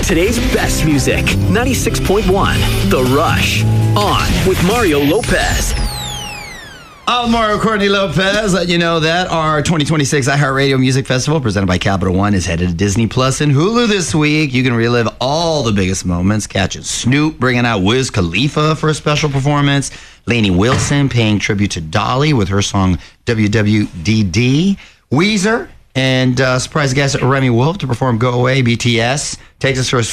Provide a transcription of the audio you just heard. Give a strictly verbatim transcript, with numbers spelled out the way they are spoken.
Today's best music, ninety-six point one, The Rush. On with Mario Lopez. I'm Mario Courtney Lopez, letting you know that our twenty twenty-six iHeartRadio Music Festival, presented by Capital One, is headed to Disney Plus and Hulu this week. You can relive all the biggest moments, catching Snoop bringing out Wiz Khalifa for a special performance, Lainey Wilson paying tribute to Dolly with her song W W D D, Weezer and uh, surprise guest Remy Wolf to perform Go Away. B T S takes us to a